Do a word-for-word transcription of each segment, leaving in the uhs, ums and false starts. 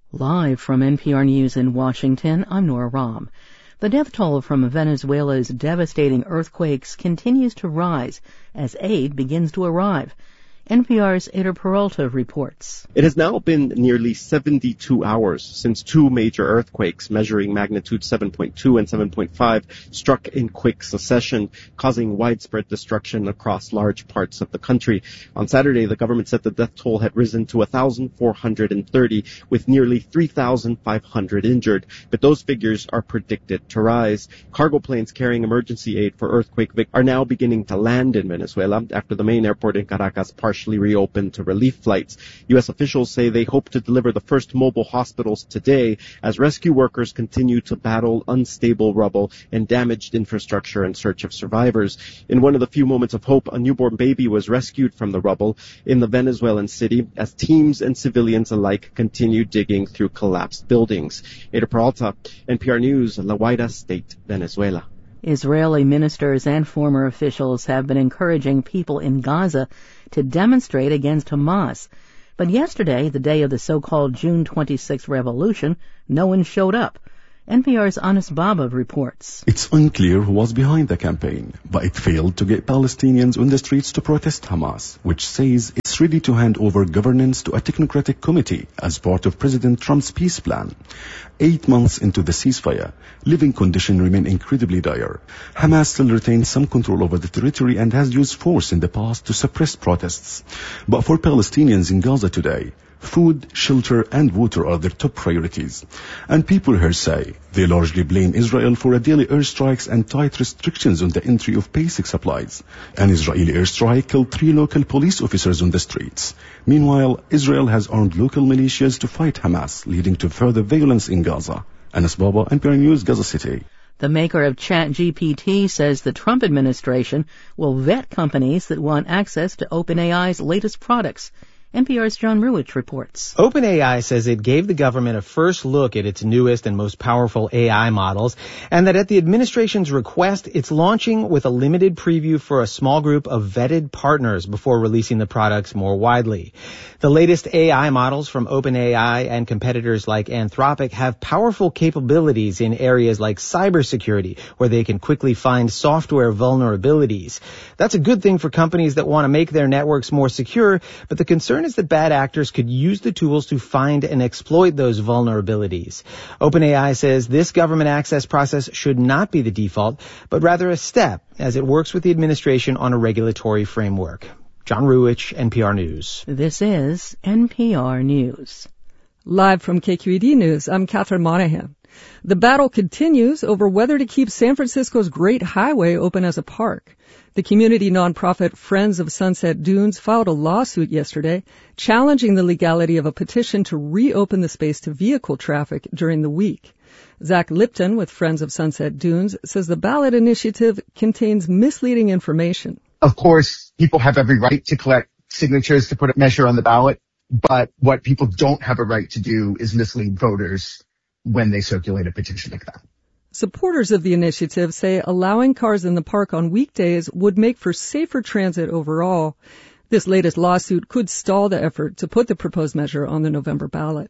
Live from N P R News in Washington, I'm Nora Rahm. The death toll from Venezuela's devastating earthquakes continues to rise as aid begins to arrive. N P R's Ada Peralta reports. It has now been nearly seventy-two hours since two major earthquakes measuring magnitude seven point two and seven point five struck in quick succession, causing widespread destruction across large parts of the country. On Saturday, the government said the death toll had risen to one thousand four hundred thirty, with nearly three thousand five hundred injured, but those figures are predicted to rise. Cargo planes carrying emergency aid for earthquake victims are now beginning to land in Venezuela after the main airport in Caracas partially reopened to relief flights. U S officials say they hope to deliver the first mobile hospitals today as rescue workers continue to battle unstable rubble and damaged infrastructure in search of survivors. In one of the few moments of hope, a newborn baby was rescued from the rubble in the Venezuelan city as teams and civilians alike continue digging through collapsed buildings. Ada Peralta, N P R News, La Guaira State, Venezuela. Israeli ministers and former officials have been encouraging people in Gaza to demonstrate against Hamas. But yesterday, the day of the so-called June twenty-sixth revolution, no one showed up. N P R's Anas Baba reports. It's unclear who was behind the campaign, but it failed to get Palestinians on the streets to protest Hamas, which says it's ready to hand over governance to a technocratic committee as part of President Trump's peace plan. Eight months into the ceasefire, living conditions remain incredibly dire. Hamas still retains some control over the territory and has used force in the past to suppress protests. But for Palestinians in Gaza today, food, shelter, and water are their top priorities. And people here say they largely blame Israel for a daily airstrikes and tight restrictions on the entry of basic supplies. An Israeli airstrike killed three local police officers on the streets. Meanwhile, Israel has armed local militias to fight Hamas, leading to further violence in Gaza. Anas Baba, N P R News, Gaza City. The maker of ChatGPT says the Trump administration will vet companies that want access to OpenAI's latest products. N P R's John Ruwitch reports. OpenAI says it gave the government a first look at its newest and most powerful A I models, and that at the administration's request, it's launching with a limited preview for a small group of vetted partners before releasing the products more widely. The latest A I models from OpenAI and competitors like Anthropic have powerful capabilities in areas like cybersecurity, where they can quickly find software vulnerabilities. That's a good thing for companies that want to make their networks more secure, but the concern is that bad actors could use the tools to find and exploit those vulnerabilities. OpenAI says this government access process should not be the default, but rather a step as it works with the administration on a regulatory framework. John Ruwitch, N P R News. This is N P R News. Live from K Q E D News, I'm Catherine Monahan. The battle continues over whether to keep San Francisco's Great Highway open as a park. The community nonprofit Friends of Sunset Dunes filed a lawsuit yesterday challenging the legality of a petition to reopen the space to vehicle traffic during the week. Zach Lipton with Friends of Sunset Dunes says the ballot initiative contains misleading information. Of course, people have every right to collect signatures to put a measure on the ballot, but what people don't have a right to do is mislead voters when they circulate a petition like that. Supporters of the initiative say allowing cars in the park on weekdays would make for safer transit overall. This latest lawsuit could stall the effort to put the proposed measure on the November ballot.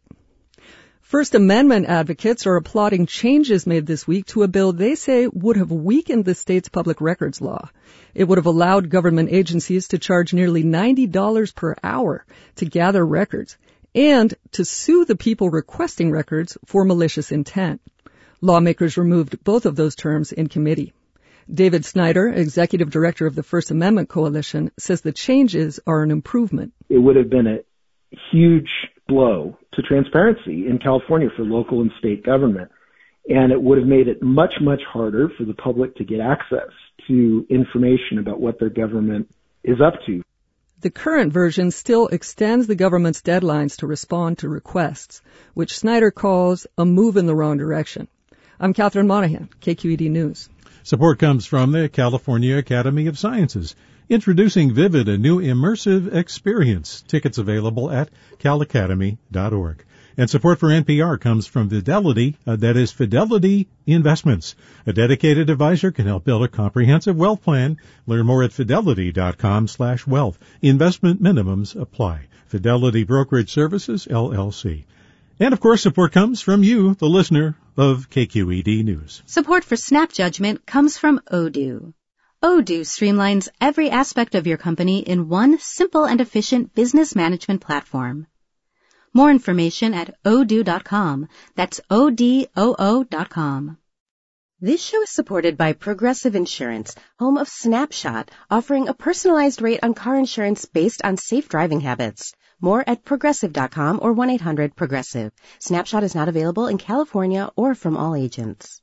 First Amendment advocates are applauding changes made this week to a bill they say would have weakened the state's public records law. It would have allowed government agencies to charge nearly ninety dollars per hour to gather records and to sue the people requesting records for malicious intent. Lawmakers removed both of those terms in committee. David Snyder, executive director of the First Amendment Coalition, says the changes are an improvement. It would have been a huge blow to transparency in California for local and state government, and it would have made it much, much harder for the public to get access to information about what their government is up to. The current version still extends the government's deadlines to respond to requests, which Snyder calls a move in the wrong direction. I'm Catherine Monahan, K Q E D News. Support comes from the California Academy of Sciences. Introducing Vivid, a new immersive experience. Tickets available at cal academy dot org. And support for N P R comes from Fidelity, uh, that is Fidelity Investments. A dedicated advisor can help build a comprehensive wealth plan. Learn more at fidelity dot com slash wealth. Investment minimums apply. Fidelity Brokerage Services, L L C. And, of course, support comes from you, the listener of K Q E D News. Support for Snap Judgment comes from Odoo. Odoo streamlines every aspect of your company in one simple and efficient business management platform. More information at odoo dot com. That's O D O O dot com. This show is supported by Progressive Insurance, home of Snapshot, offering a personalized rate on car insurance based on safe driving habits. More at progressive dot com or one eight hundred progressive. Snapshot is not available in California or from all agents.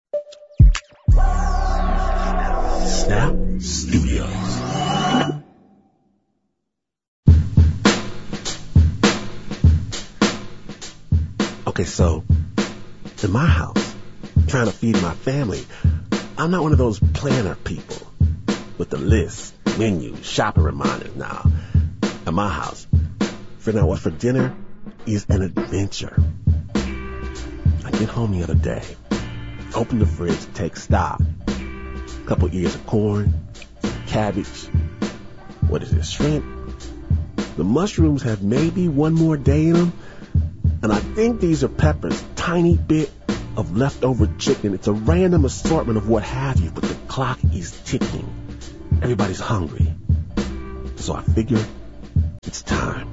Snap Studios. Okay, so in my house, trying to feed my family, I'm not one of those planner people with the list, menus, shopping reminders. Now, at my house, figuring out what for dinner is an adventure. I get home the other day, open the fridge, take stock. A couple ears of corn, cabbage, what is this, shrimp? The mushrooms have maybe one more day in them, and I think these are peppers, tiny bit of leftover chicken. It's a random assortment of what have you, but the clock is ticking. Everybody's hungry. So I figure it's time.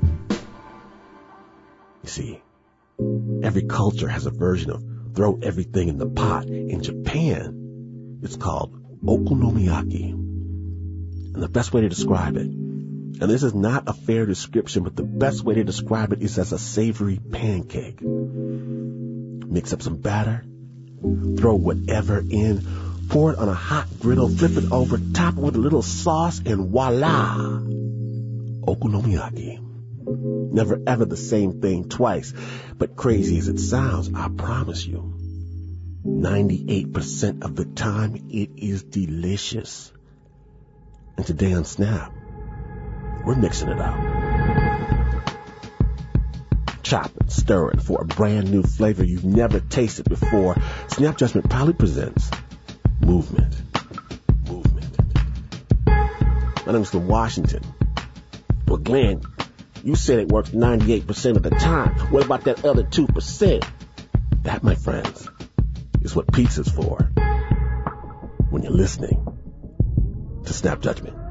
You see, every culture has a version of throw everything in the pot. In Japan, it's called okonomiyaki. And the best way to describe it, and this is not a fair description, but the best way to describe it is as a savory pancake. Mix up some batter, throw whatever in, pour it on a hot griddle, flip it over, top it with a little sauce, and voila! Okonomiyaki. Never ever the same thing twice, but crazy as it sounds, I promise you, ninety-eight percent of the time it is delicious. And today on Snap, we're mixing it up. Chopping, stirring for a brand new flavor you've never tasted before. Snap Judgment proudly presents Movement. Movement. My name's Glenn Washington. Well, Glenn, you said it works ninety-eight percent of the time. What about that other two percent? That, my friends, is what pizza's for. When you're listening to Snap Judgment.